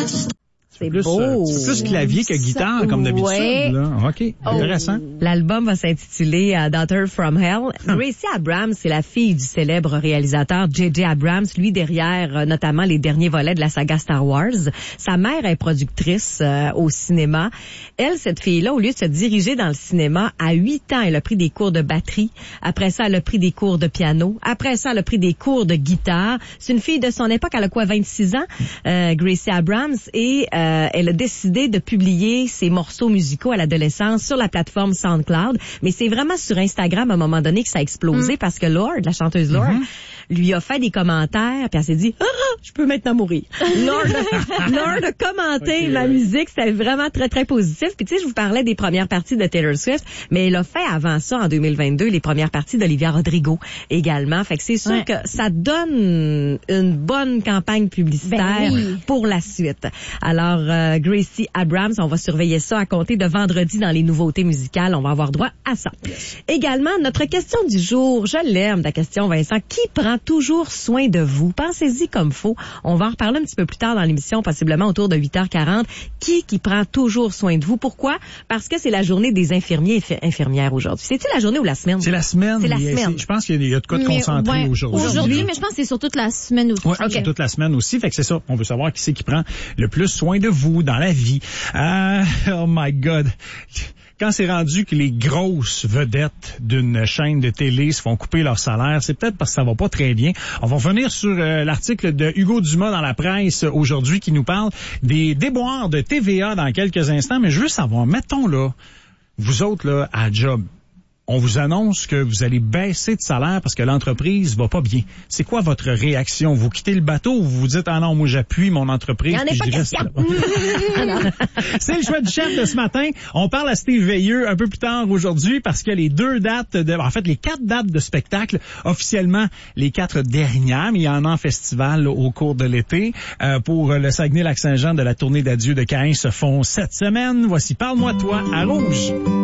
C'est beau. C'est plus clavier que guitare, comme d'habitude. Ouais. Là. OK, intéressant. L'album va s'intituler Daughter from Hell. Gracie Abrams, c'est la fille du célèbre réalisateur J.J. Abrams, lui derrière notamment les derniers volets de la saga Star Wars. Sa mère est productrice au cinéma. Elle, cette fille-là, au lieu de se diriger dans le cinéma, à 8 ans, elle a pris des cours de batterie. Après ça, elle a pris des cours de piano. Après ça, elle a pris des cours de guitare. C'est une fille de son époque, elle a quoi, 26 ans, Gracie Abrams, et elle a décidé de publier ses morceaux musicaux à l'adolescence sur la plateforme SoundCloud. Mais c'est vraiment sur Instagram, à un moment donné, que ça a explosé parce que Lorde, la chanteuse Lorde, lui a fait des commentaires, puis elle s'est dit « je peux maintenant mourir ». Lorde a commenté ma musique, c'était vraiment très, très positif. Puis tu sais, je vous parlais des premières parties de Taylor Swift, mais elle a fait avant ça, en 2022, les premières parties d'Olivia Rodrigo également. Fait que c'est sûr que ça donne une bonne campagne publicitaire pour la suite. Alors, Gracie Abrams, on va surveiller ça à compter de vendredi dans les nouveautés musicales. On va avoir droit à ça. Également, notre question du jour. Je l'aime, ta question, Vincent. Qui prend toujours soin de vous? Pensez-y comme faut. On va en reparler un petit peu plus tard dans l'émission, possiblement autour de 8h40. Qui prend toujours soin de vous? Pourquoi? Parce que c'est la journée des infirmiers et infirmières aujourd'hui. C'est-tu la journée ou la semaine? C'est la semaine. C'est la semaine. Je pense qu'il y a de quoi de concentré aujourd'hui. Aujourd'hui, mais je pense que c'est sur toute la semaine aussi. Ouais, c'est toute la semaine aussi. Fait que c'est ça. On veut savoir qui c'est qui prend le plus soin de vous dans la vie. Oh my God. Quand c'est rendu que les grosses vedettes d'une chaîne de télé se font couper leur salaire, c'est peut-être parce que ça va pas très bien. On va revenir sur l'article de Hugo Dumas dans la presse aujourd'hui qui nous parle des déboires de TVA dans quelques instants. Mais je veux savoir, mettons là, vous autres là à job, on vous annonce que vous allez baisser de salaire parce que l'entreprise va pas bien. C'est quoi votre réaction? Vous quittez le bateau ou vous vous dites « Ah non, moi j'appuie mon entreprise. » Il n'y en a pas question. C'est le choix du chef de ce matin. On parle à Steve Veilleux un peu plus tard aujourd'hui parce que les 4 dates de spectacle, officiellement les 4 dernières, mais il y en a en festival là, au cours de l'été. Pour le Saguenay-Lac-Saint-Jean de la tournée d'adieu de Caïn se font cette semaine. Voici Parle-moi de toi à Rouge.